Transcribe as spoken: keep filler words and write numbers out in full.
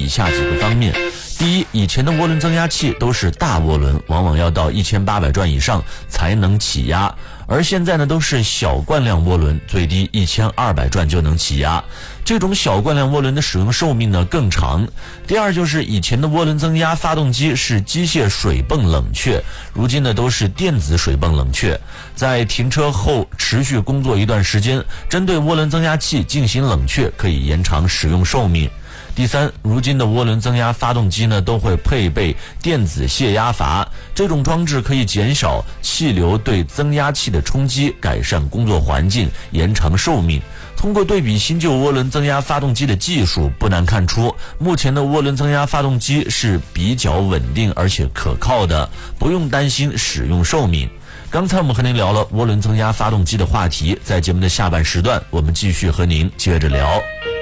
下几个方面。第一，以前的涡轮增压器都是大涡轮，往往要到一千八百转以上才能起压，而现在呢都是小惯量涡轮，最低一千二百转就能起压。这种小惯量涡轮的使用寿命呢更长。第二，就是以前的涡轮增压发动机是机械水泵冷却，如今呢都是电子水泵冷却，在停车后持续工作一段时间，针对涡轮增压器进行冷却，可以延长使用寿命。第三，如今的涡轮增压发动机呢都会配备电子泄压阀，这种装置可以减少气流对增压器的冲击，改善工作环境，延长寿命。通过对比新旧涡轮增压发动机的技术，不难看出，目前的涡轮增压发动机是比较稳定而且可靠的，不用担心使用寿命。刚才我们和您聊了涡轮增压发动机的话题，在节目的下半时段，我们继续和您接着聊。